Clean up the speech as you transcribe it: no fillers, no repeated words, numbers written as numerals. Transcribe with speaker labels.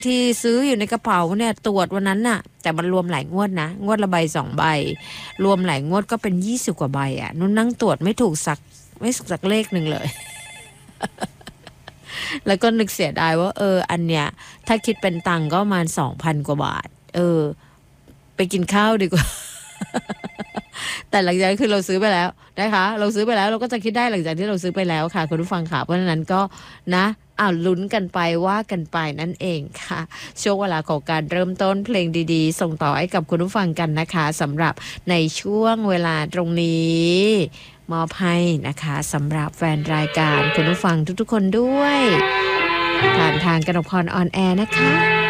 Speaker 1: ที่ซื้ออยู่ในกระเป๋าเนี่ยตรวจวันนั้นน่ะแต่มันรวมหลายงวดนะงวดละใบ2 ใบรวมหลายงวดก็เป็น20กว่าใบอ่ะนุ่นนั่งตรวจไม่ถูกสักเลขหนึ่งเลย แล้วก็นึกเสียดายว่าอันเนี้ยถ้าคิดเป็นตังค์ก็ประมาณ 2,000 กว่าบาทไปกินข้าวดีกว่า แต่หลังจากนั้นคือเราซื้อไปแล้วนะคะเราซื้อไปแล้วเราก็จะคิดได้หลังจากที่เราซื้อไปแล้วค่ะคุณผู้ฟังค่ะเพราะฉะนั้นก็นะลุ้นกันไปว่ากันไปนั่นเองค่ะช่วงเวลาของการเริ่มต้นเพลงดีๆส่งต่อให้กับคุณผู้ฟังกันนะคะสำหรับในช่วงเวลาตรงนี้มอบให้นะคะสำหรับแฟนรายการคุณผู้ฟังทุกๆคนด้วยผ่านทางกนกพรออนแอร์นะคะ